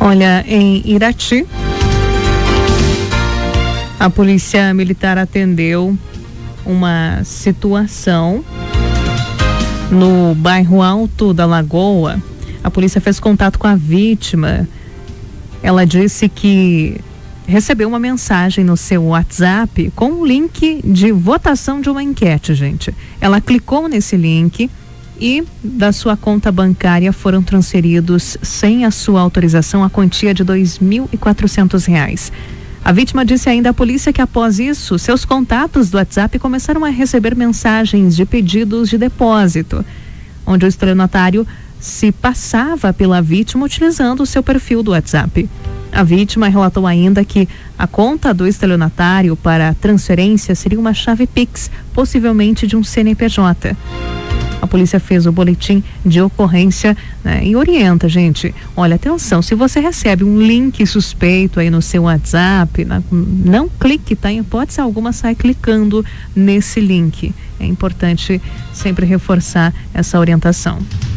Olha, em Irati, a polícia militar atendeu uma situação no bairro Alto da Lagoa. A polícia fez contato com a vítima. Ela disse que recebeu uma mensagem no seu WhatsApp com um link de votação de uma enquete, gente. Ela clicou nesse link e da sua conta bancária foram transferidos, sem a sua autorização, a quantia de R$2.400. A vítima disse ainda à polícia que após isso, seus contatos do WhatsApp começaram a receber mensagens de pedidos de depósito, onde o estelionatário se passava pela vítima utilizando o seu perfil do WhatsApp. A vítima relatou ainda que a conta do estelionatário para transferência seria uma chave Pix, possivelmente de um CNPJ. A polícia fez o boletim de ocorrência, né, e orienta, gente. Olha, atenção, se você recebe um link suspeito aí no seu WhatsApp, não clique, tá? Em hipótese alguma, sai clicando nesse link. É importante sempre reforçar essa orientação.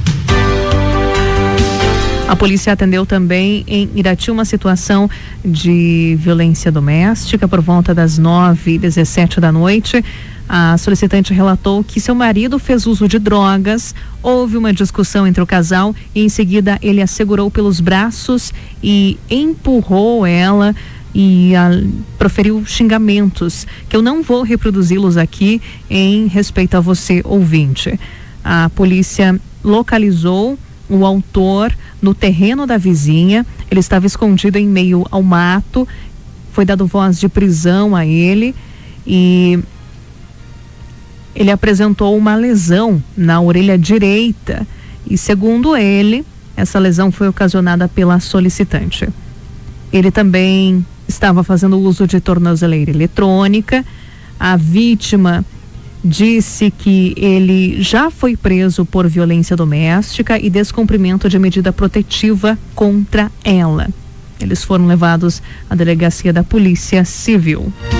A polícia atendeu também em Irati uma situação de violência doméstica por volta das 9h17 da noite. A solicitante relatou que seu marido fez uso de drogas, houve uma discussão entre o casal e em seguida ele a segurou pelos braços e empurrou ela e proferiu xingamentos, que eu não vou reproduzi-los aqui em respeito a você, ouvinte. A polícia localizou o autor no terreno da vizinha. Ele estava escondido em meio ao mato. Foi dado voz de prisão a ele e ele apresentou uma lesão na orelha direita e, segundo ele, essa lesão foi ocasionada pela solicitante. Ele também estava fazendo uso de tornozeleira eletrônica. A vítima disse que ele já foi preso por violência doméstica e descumprimento de medida protetiva contra ela. Eles foram levados à delegacia da Polícia Civil.